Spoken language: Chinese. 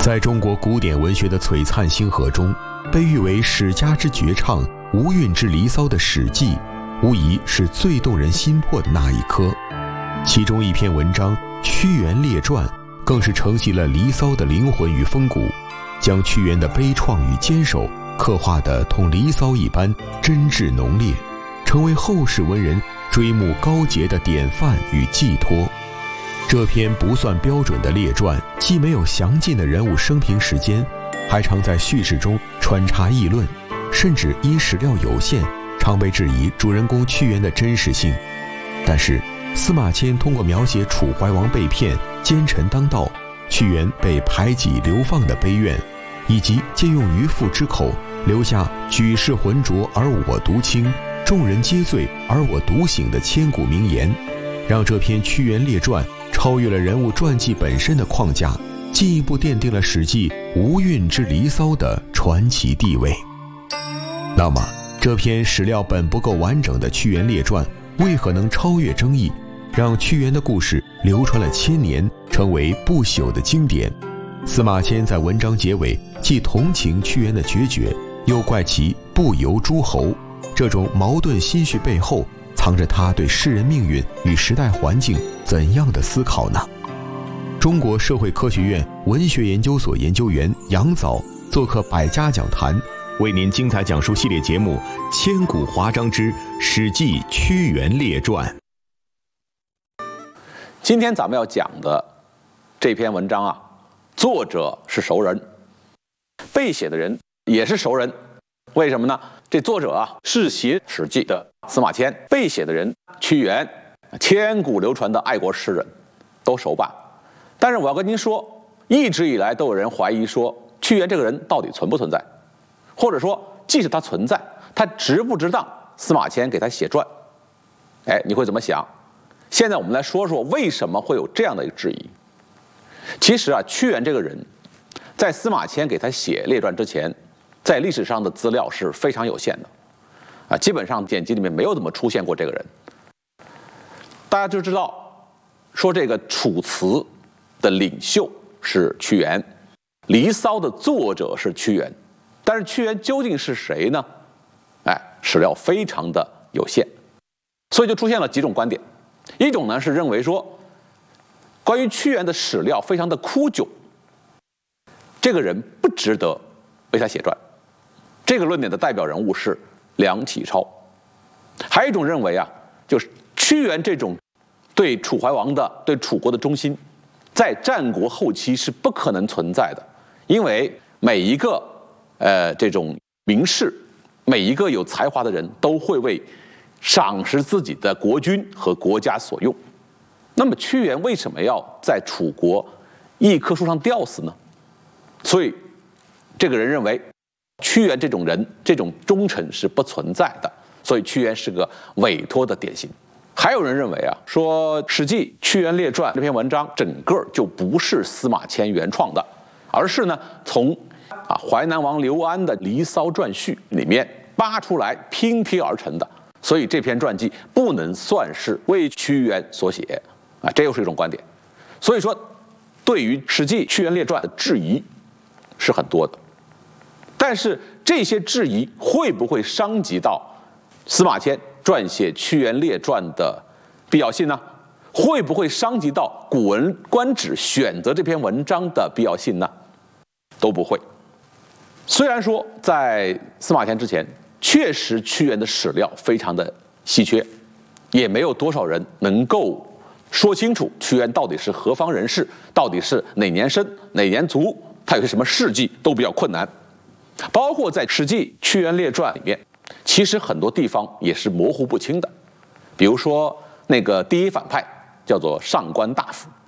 在中国古典文学的璀璨星河中，被誉为史家之绝唱、无韵之离骚的《史记》，无疑是最动人心魄的那一颗。其中一篇文章《屈原列传》，更是承袭了离骚的灵魂与风骨，将屈原的悲怆与坚守刻画得同离骚一般真挚浓烈，成为后世文人追慕高洁的典范与寄托。这篇不算标准的列传，既没有详尽的人物生平时间，还常在叙事中穿插议论，甚至因史料有限，常被质疑主人公屈原的真实性。但是司马迁通过描写楚怀王被骗、奸臣当道、屈原被排挤流放的悲怨，以及借用渔父之口留下举世浑浊而我独清，众人皆醉而我独醒的千古名言，让这篇屈原列传超越了人物传记本身的框架，进一步奠定了《史记》无韵之离骚的传奇地位。那么这篇史料本不够完整的屈原列传为何能超越争议，让屈原的故事流传了千年，成为不朽的经典？司马迁在文章结尾既同情屈原的决绝，又怪其不由诸侯，这种矛盾心绪背后藏着他对世人命运与时代环境怎样的思考呢？中国社会科学院文学研究所研究员杨藻做客百家讲坛，为您精彩讲述系列节目《千古华章之史记屈原列传》。 今天咱们要讲的这篇文章啊，作者是熟人，被写的人也是熟人。为什么呢？这作者啊是写《史记》的司马迁，被写的人屈原，千古流传的爱国诗人，都熟吧？但是我要跟您说，一直以来都有人怀疑说，屈原这个人到底存不存在，或者说，即使他存在，他值不值当司马迁给他写传？哎，你会怎么想？现在我们来说说为什么会有这样的一个质疑。其实啊，屈原这个人，在司马迁给他写列传之前，在历史上的资料是非常有限的，啊，基本上典籍里面没有怎么出现过这个人。大家就知道，说这个《楚辞》的领袖是屈原，《离骚》的作者是屈原，但是屈原究竟是谁呢？哎，史料非常的有限，所以就出现了几种观点。一种呢是认为说，关于屈原的史料非常的枯朽，这个人不值得为他写传。这个论点的代表人物是梁启超。还有一种认为啊，就是屈原这种对楚怀王的、对楚国的忠心，在战国后期是不可能存在的，因为每一个这种名士，每一个有才华的人都会为赏识自己的国君和国家所用。那么屈原为什么要在楚国一棵树上吊死呢？所以这个人认为屈原这种人，这种忠臣是不存在的，所以屈原是个委托的典型。还有人认为啊，说《史记·屈原列传》这篇文章整个就不是司马迁原创的，而是呢从淮南王刘安的《离骚传序》里面扒出来拼贴而成的，所以这篇传记不能算是为屈原所写啊，这又是一种观点。所以说，对于《史记·屈原列传》的质疑是很多的，但是这些质疑会不会伤及到司马迁撰写《屈原列传》的必要性呢？会不会伤及到《古文观止》选择这篇文章的必要性呢？都不会。虽然说在司马迁之前，确实屈原的史料非常的稀缺，也没有多少人能够说清楚屈原到底是何方人士，到底是哪年生哪年卒，他有些什么事迹都比较困难。包括在《史记·屈原列传》里面，其实很多地方也是模糊不清的。比如说那个第一反派叫做上官大夫，